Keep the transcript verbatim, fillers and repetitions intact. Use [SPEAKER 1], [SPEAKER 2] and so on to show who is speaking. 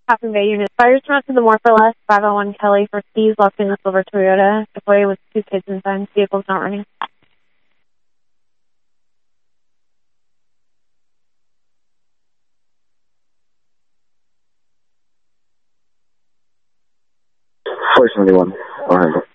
[SPEAKER 1] Copy Bay unit. Fire response to the more for less, five oh one Kelly for Steve's locked in the silver Toyota. Deployed with two kids inside. Vehicle's not running.
[SPEAKER 2] four seventy-one, I'll handle.